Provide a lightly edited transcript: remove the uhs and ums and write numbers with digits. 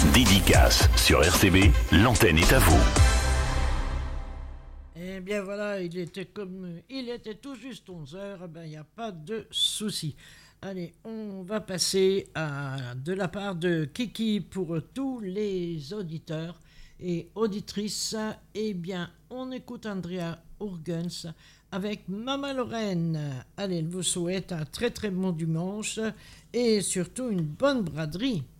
Dédicace sur RCV, l'antenne est à vous. Eh bien voilà, il était tout juste 11h, il n'y a pas de souci. Allez, on va passer de la part de Kiki pour tous les auditeurs et auditrices. Eh bien, on écoute Andrea Urgens avec Maman Lorraine. Allez, elle vous souhaite un très très bon dimanche et surtout une bonne braderie.